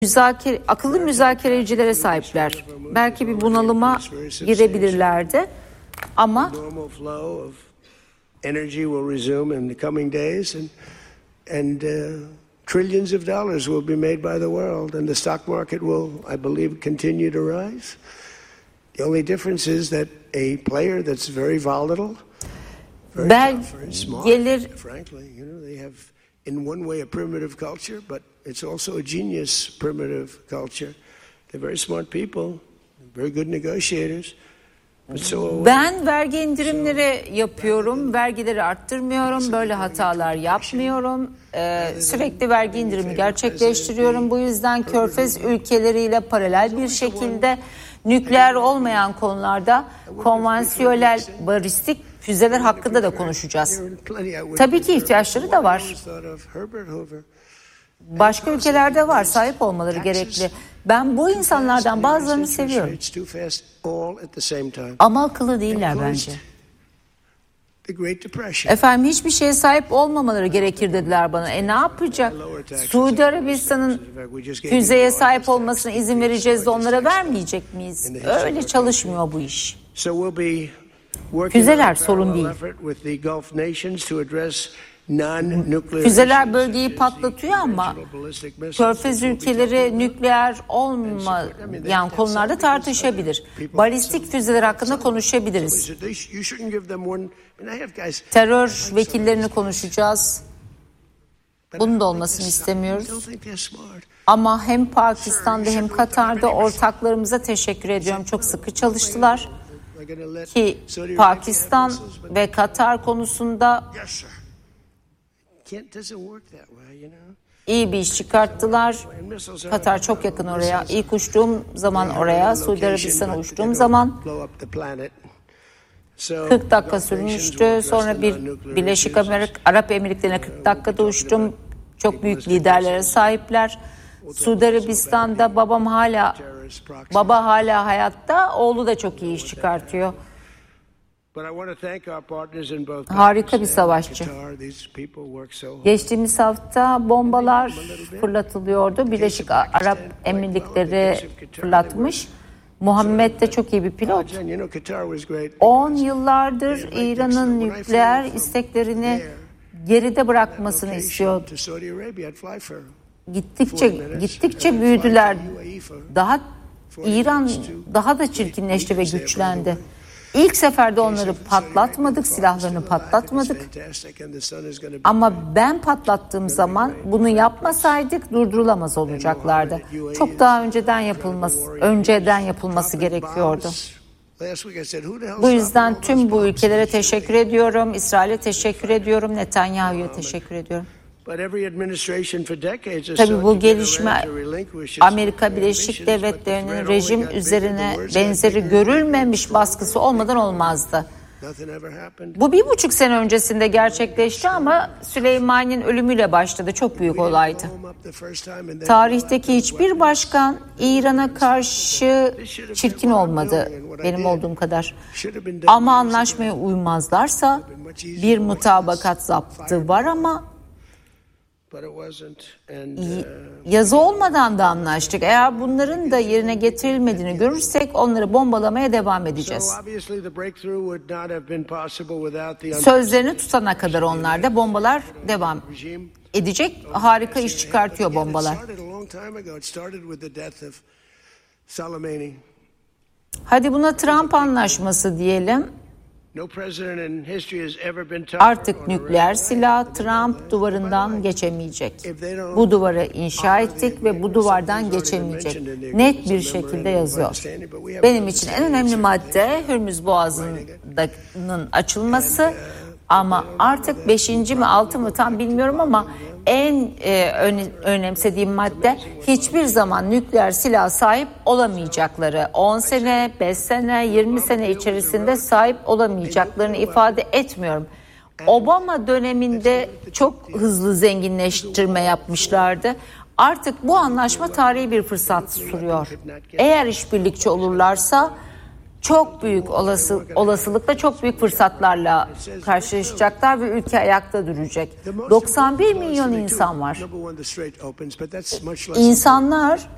akıllı müzakerecilere sahipler. Belki bir bunalıma girebilirlerdi ama energy will resume in the coming days, and trillions of dollars will be made by the world, and the stock market will, I believe, continue to rise. The only difference is that a player that's very volatile, very tough, very smart, frankly, they have in one way a primitive culture, but it's also a genius primitive culture. They're very smart people, very good negotiators. Ben vergi indirimleri yapıyorum, vergileri arttırmıyorum, böyle hatalar yapmıyorum. Sürekli vergi indirimi gerçekleştiriyorum. Bu yüzden Körfez ülkeleriyle paralel bir şekilde nükleer olmayan konularda konvansiyonel balistik füzeler hakkında da konuşacağız. Tabii ki ihtiyaçları da var. Başka ülkelerde var, sahip olmaları gerekli. Ben bu insanlardan bazılarını seviyorum. Ama akıllı değiller bence. Efendim hiçbir şeye sahip olmamaları gerekir dediler bana. Ne yapacak? Suudi Arabistan'ın füzeye sahip olmasına izin vereceğiz de onlara vermeyecek miyiz? Öyle çalışmıyor bu iş. Füzeler sorun değil. Füzeler bölgeyi patlatıyor ama Körfez ülkeleri nükleer olmayan konularda tartışabilir. Balistik füzeler hakkında konuşabiliriz. Terör vekillerini konuşacağız. Bunun da olmasını istemiyoruz. Ama hem Pakistan'da hem Katar'da ortaklarımıza teşekkür ediyorum. Çok sıkı çalıştılar. Ki Pakistan ve Katar konusunda iyi bir iş çıkarttılar. Katar çok yakın oraya. İlk uçtuğum zaman oraya, Suudi Arabistan'a uçtuğum zaman 40 dakika sürmüştü. Sonra Birleşik Arap Emirlikleri'ne 40 dakikada uçtum. Çok büyük liderlere sahipler. Suudi Arabistan'da baba hala hayatta, oğlu da çok iyi iş çıkartıyor. Harika bir savaşçı. Geçtiğimiz hafta bombalar fırlatılıyordu. Birleşik Arap Emirlikleri fırlatmış. Muhammed de çok iyi bir pilot. 10 yıllardır İran'ın nükleer isteklerini geride bırakmasını istiyor. Gittikçe büyüdüler. İran daha da çirkinleşti ve güçlendi. İlk seferde onları patlatmadık, silahlarını patlatmadık. Ama ben patlattığım zaman bunu yapmasaydık durdurulamaz olacaklardı. Çok daha önceden yapılması gerekiyordu. Bu yüzden tüm bu ülkelere teşekkür ediyorum. İsrail'e teşekkür ediyorum. Netanyahu'ya teşekkür ediyorum. Tabii bu gelişme Amerika Birleşik Devletleri'nin rejim üzerine benzeri görülmemiş baskısı olmadan olmazdı. Bu 1,5 sene öncesinde gerçekleşti ama Süleymani'nin ölümüyle başladı. Çok büyük olaydı. Tarihteki hiçbir başkan İran'a karşı çirkin olmadı benim olduğum kadar. Ama anlaşmaya uymazlarsa bir mutabakat zaptı var ama yazı olmadan da anlaştık. Eğer bunların da yerine getirilmediğini görürsek onları bombalamaya devam edeceğiz. Sözlerini tutana kadar onlar da bombalar devam edecek. Harika iş çıkartıyor bombalar. Hadi buna Trump anlaşması diyelim. Artık nükleer silah Trump duvarından geçemeyecek. Bu duvarı inşa ettik ve bu duvardan geçemeyecek. Net bir şekilde yazıyor. Benim için en önemli madde Hürmüz Boğazı'nın açılması ama artık 5. mi 6 mı tam bilmiyorum ama en önemsediğim madde hiçbir zaman nükleer silah sahip olamayacakları, 10 sene, 5 sene, 20 sene içerisinde sahip olamayacaklarını ifade etmiyorum. Obama döneminde çok hızlı zenginleştirme yapmışlardı. Artık bu anlaşma tarihi bir fırsat sunuyor. Eğer işbirlikçi olurlarsa çok büyük olasılıkla çok büyük fırsatlarla karşılaşacaklar ve ülke ayakta duracak. 91 milyon insan var. İnsanlar